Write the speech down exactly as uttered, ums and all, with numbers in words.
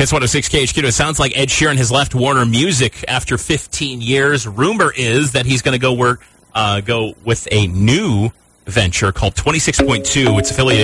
It's one oh six K H Q. It sounds like Ed Sheeran has left Warner Music after fifteen years. Rumor is that he's going to go work, uh, go with a new venture called twenty-six point two. It's affiliated